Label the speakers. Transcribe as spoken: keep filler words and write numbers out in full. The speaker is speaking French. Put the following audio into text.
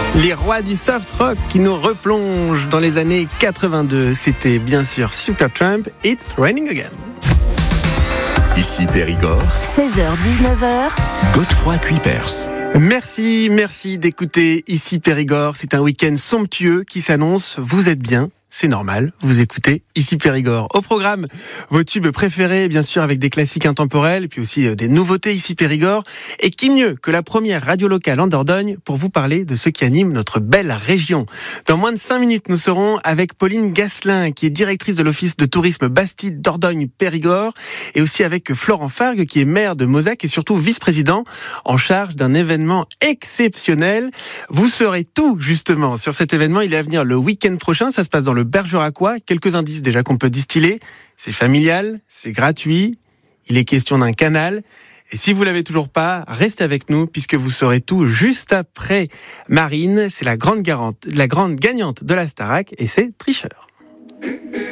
Speaker 1: Les rois du soft rock qui nous replongent dans les années quatre-vingt-deux. C'était bien sûr Supertramp, It's Raining Again.
Speaker 2: Ici Périgord,
Speaker 3: seize heures dix-neuf heures,
Speaker 2: Godefroy Kuipers.
Speaker 1: Merci, merci d'écouter Ici Périgord. C'est un week-end somptueux qui s'annonce. Vous êtes bien, c'est normal. Vous écoutez Ici Périgord. Au programme, vos tubes préférés, bien sûr, avec des classiques intemporels, et puis aussi des nouveautés Ici Périgord. Et qui mieux que la première radio locale en Dordogne pour vous parler de ce qui anime notre belle région. Dans moins de cinq minutes, nous serons avec Pauline Gasselin, qui est directrice de l'office de tourisme Bastide Dordogne Périgord, et aussi avec Florent Fargue, qui est maire de Mozac et surtout vice-président en charge d'un événement exceptionnel. Vous saurez tout, justement, sur cet événement. Il est à venir le week-end prochain. Ça se passe dans le Bergeracois. Quelques indices déjà qu'on peut distiller. C'est familial, c'est gratuit. Il est question d'un canal. Et si vous l'avez toujours pas, restez avec nous puisque vous saurez tout juste après Marine. C'est la grande garante, la grande gagnante de la Starac et c'est Tricheur.